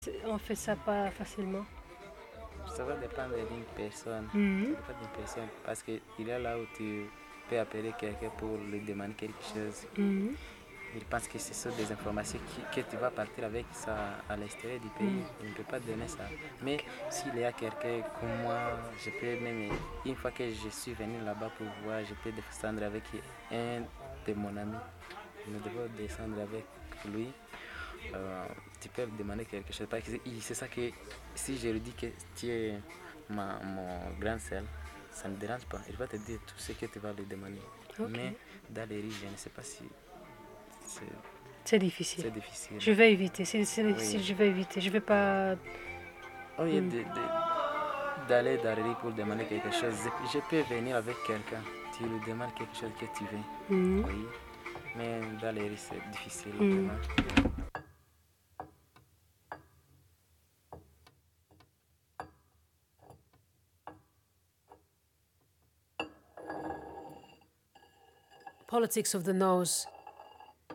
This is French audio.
On fait ça pas facilement. Ça va dépendre d'une personne. Mhm. Ça dépend d'une personne parce qu'il y a là où tu peux appeler quelqu'un pour lui demander quelque chose. Mhm. Il pense que ce sont des informations que tu vas partir avec ça à l'extérieur du pays. Mhm. Il ne peut pas donner ça. Mais s'il y a quelqu'un comme moi, je peux même, une fois que je suis venu là-bas pour voir, je peux descendre avec un de mon ami. Nous devons descendre avec lui. Tu peux lui demander quelque chose. Parce que c'est ça que si je lui dis que tu es mon grand sœur, ça ne me dérange pas. Il va te dire tout ce que tu vas lui demander. Ok. Mais dans les rues, je ne sais pas si c'est C'est difficile. c'est difficile. Je vais éviter. C'est difficile, Oui. je vais éviter. Je vais pas. Au lieu Mhm. d'aller dans les rues pour demander quelque chose, je peux venir avec quelqu'un. Tu lui demandes quelque chose que tu veux. Mhm. Oui. Mais dans les rues, c'est difficile Mhm. vraiment. Politics of the nose.